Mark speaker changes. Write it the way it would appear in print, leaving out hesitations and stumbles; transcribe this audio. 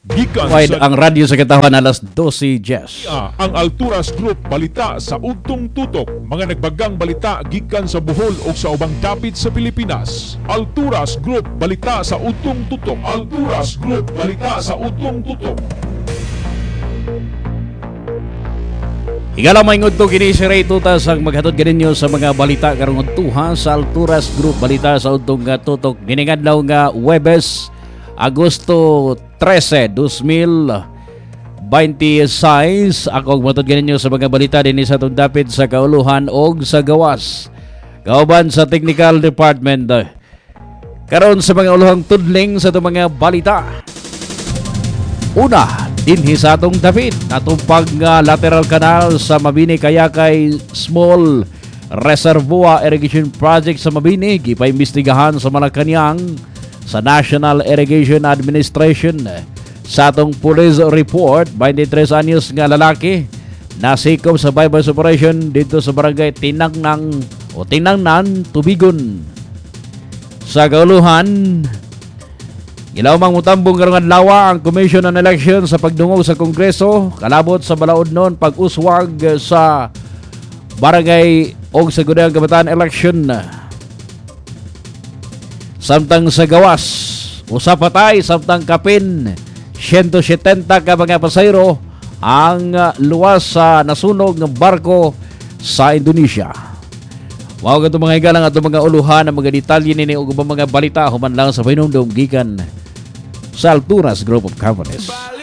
Speaker 1: Gikan
Speaker 2: Wide
Speaker 1: sa
Speaker 2: ang radyo sa katawan alas 12 Jess.
Speaker 1: ang Alturas Group balita sa Ugtong Tutok, mga nagbagang balita gikan sa Bohol o sa ubang dapit sa Pilipinas. Alturas Group balita sa Ugtong Tutok. Alturas Group balita sa Ugtong Tutok.
Speaker 2: Igalamay ngudto kini si Ray Tutas ang maghatod ganinyo sa mga balita karong tuha sa Alturas Group balita sa Ugtong Tutok. Diningadlaw nga Huwebes, Agosto 13, 2026. Ako matod ganinyo sa mga balita din sa itong dapit sa kauluhan o sa gawas. Kauban sa Technical Department. Karon sa mga uluhang tudling sa itong mga balita. Una, dinhi sa atong dapit, natumpag nga lateral canal sa Mabini Kayakay Small Reservoir Irrigation Project sa Mabini. Gipaimbestigahan sa Malacañang sa National Irrigation Administration. Sa atong police report, 23 anyos nga lalaki nasikop sa bypass operation dito sa barangay Tinangnan, Tubigon. Sa kauluhan, ilawmang mutambong karong adlaw ang Commission on Election sa pagdungog sa Kongreso kalabot sa balaod nun pag-uswag sa barangay o sa Gudang Kabataan election. Samtang sa gawas, usapatay samtang kapin 170 ka mga pasayro ang luwas sa nasunog ng barko sa Indonesia. Mao kadto mga higalang ato mga uluhan ang mga detalye nini ug mga balita human lang sa pahinumdom gikan sa Alturas Group of Companies.